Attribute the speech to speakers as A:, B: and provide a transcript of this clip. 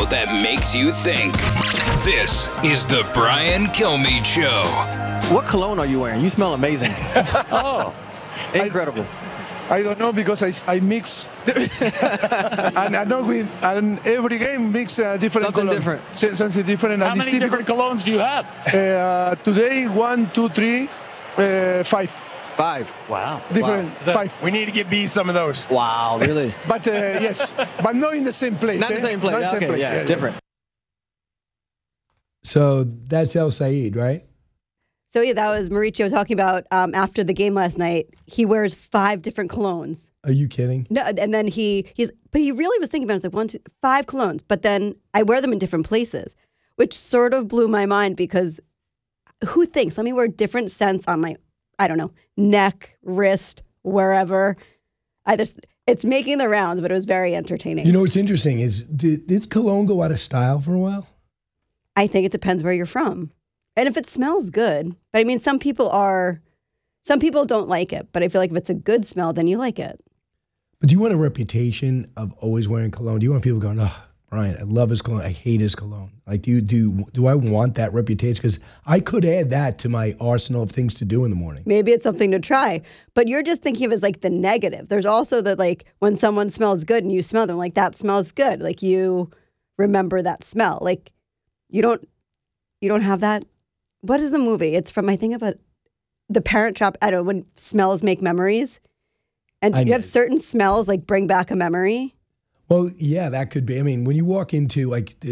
A: that makes you think. This is the Brian Kilmeade Show.
B: What cologne are you wearing? You smell amazing.
C: Oh,
B: Incredible.
D: I don't know because I mix, and I know and every game mix different
B: Something
D: cologne.
B: different.
D: Something different.
C: how
D: And
C: many
D: it's
C: different colognes do you have?
D: Today, 1, 2, 3, 5.
B: 5.
C: Wow.
D: Different,
C: Wow.
D: 5.
E: We need to get B some of those.
B: Wow, really?
D: But yes, but not in the same place.
B: Not the same place.
D: Not the same
B: Okay,
D: place.
B: yeah, different.
F: So that's El Said, right?
G: So yeah, that was Mauricio talking about after the game last night. He wears 5 different colognes.
F: Are you kidding?
G: No, and then but he really was thinking about it. It's like 1, 2, 5 colognes. But then I wear them in different places, which sort of blew my mind because who thinks? Let me wear different scents on my, I don't know, neck, wrist, wherever. It's making the rounds, but it was very entertaining.
F: You know what's interesting is did cologne go out of style for a while?
G: I think it depends where you're from. And if it smells good, but I mean, some people don't like it, but I feel like if it's a good smell, then you like it.
F: But do you want a reputation of always wearing cologne? Do you want people going, oh, Brian, I love his cologne, I hate his cologne? Like, do I want that reputation? Because I could add that to my arsenal of things to do in the morning.
G: Maybe it's something to try, but you're just thinking of it as like the negative. There's also that like when someone smells good and you smell them, like that smells good. Like you remember that smell. Like you don't have that. What is the movie? It's from, I think, about the Parent Trap. I don't know, when smells make memories. And do you have certain smells like bring back a memory?
F: Well, yeah, that could be. I mean, when you walk into like